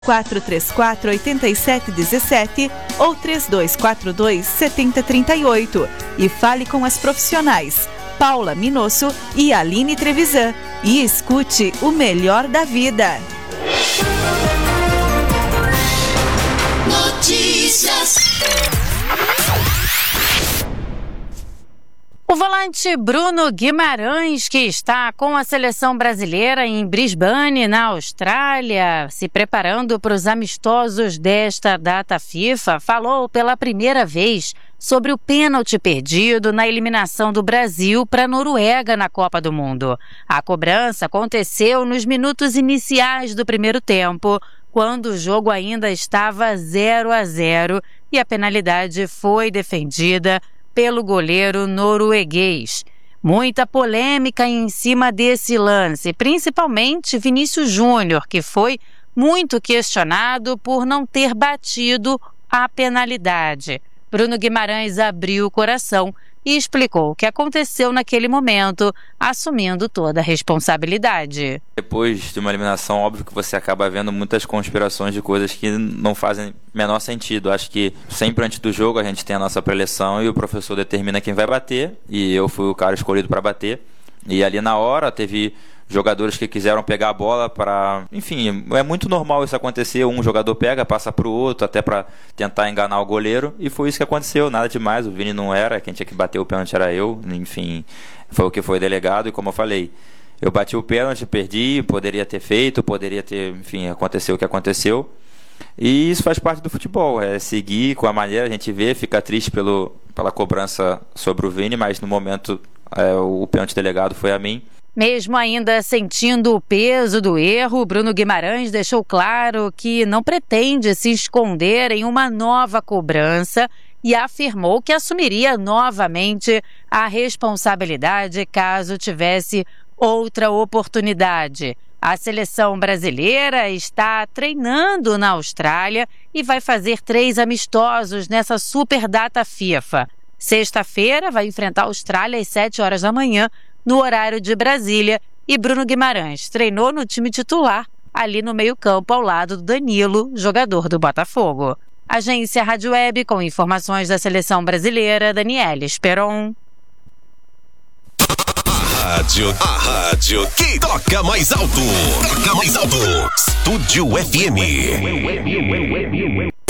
434-8717 ou 3242-7038 e fale com as profissionais Paula Minosso e Aline Trevisan e escute o melhor da vida. Notícias. O volante Bruno Guimarães, que está com a seleção brasileira em Brisbane, na Austrália, se preparando para os amistosos desta data FIFA, falou pela primeira vez sobre o pênalti perdido na eliminação do Brasil para a Noruega na Copa do Mundo. A cobrança aconteceu nos minutos iniciais do primeiro tempo, quando o jogo ainda estava 0-0 e a penalidade foi defendida pelo goleiro norueguês. Muita polêmica em cima desse lance, principalmente Vinícius Júnior, que foi muito questionado por não ter batido a penalidade. Bruno Guimarães abriu o coração e explicou o que aconteceu naquele momento, assumindo toda a responsabilidade. Depois de uma eliminação, óbvio que você acaba vendo muitas conspirações de coisas que não fazem menor sentido. Acho que sempre antes do jogo a gente tem a nossa preleção e o professor determina quem vai bater, e eu fui o cara escolhido para bater. E ali na hora teve jogadores que quiseram pegar a bola para... Enfim, é muito normal isso acontecer. Um jogador pega, passa para o outro, até para tentar enganar o goleiro. E foi isso que aconteceu, nada demais. O Vini não era, quem tinha que bater o pênalti era eu. Enfim, foi o que foi delegado. E como eu falei, eu bati o pênalti, perdi, poderia ter feito, poderia ter... Enfim, aconteceu o que aconteceu. E isso faz parte do futebol, é seguir com a maneira, a gente vê, fica triste pela cobrança sobre o Vini, mas no momento o pênalti delegado foi a mim. Mesmo ainda sentindo o peso do erro, Bruno Guimarães deixou claro que não pretende se esconder em uma nova cobrança e afirmou que assumiria novamente a responsabilidade caso tivesse outra oportunidade. A seleção brasileira está treinando na Austrália e vai fazer 3 amistosos nessa super data FIFA. Sexta-feira vai enfrentar a Austrália às 7 horas da manhã, no horário de Brasília, e Bruno Guimarães treinou no time titular, ali no meio-campo, ao lado do Danilo, jogador do Botafogo. Agência Rádio Web, com informações da seleção brasileira, Daniela Esperon. A rádio que toca mais alto. Toca mais alto. Estúdio FM.